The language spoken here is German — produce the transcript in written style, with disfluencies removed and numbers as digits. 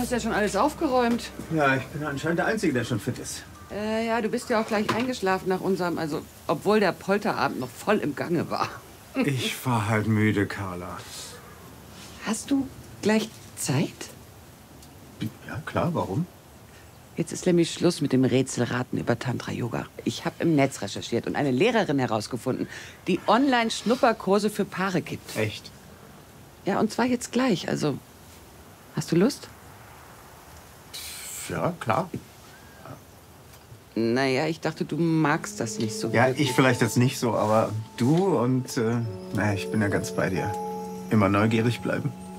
hast ja schon alles aufgeräumt. Ja, ich bin anscheinend der Einzige, der schon fit ist. Ja, du bist ja auch gleich eingeschlafen nach unserem, also obwohl der Polterabend noch voll im Gange war. Ich war halt müde, Carla. Hast du gleich Zeit? Ja, klar, warum? Jetzt ist nämlich Schluss mit dem Rätselraten über Tantra-Yoga. Ich habe im Netz recherchiert und eine Lehrerin herausgefunden, die Online-Schnupperkurse für Paare gibt. Echt? Ja, und zwar jetzt gleich. Also, hast du Lust? Ja, klar. Naja, ich dachte, du magst das nicht so. Ja, ich vielleicht jetzt nicht so, aber du und, naja, ich bin ja ganz bei dir. Immer neugierig bleiben.